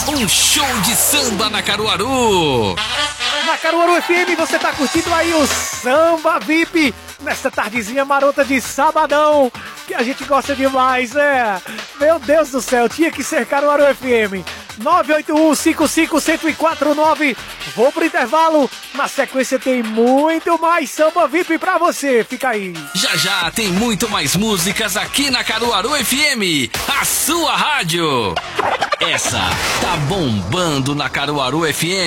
Um show de samba na Caruaru. Na Caruaru FM você tá curtindo aí o Samba VIP nesta tardezinha marota de sabadão, que a gente gosta demais, né? Meu Deus do céu, tinha que ser Caruaru FM. 981-55-1049. Vou pro intervalo. Na sequência tem muito mais Samba VIP pra você. Fica aí. Já já tem muito mais músicas aqui na Caruaru FM, a sua rádio. Essa tá bombando na Caruaru FM.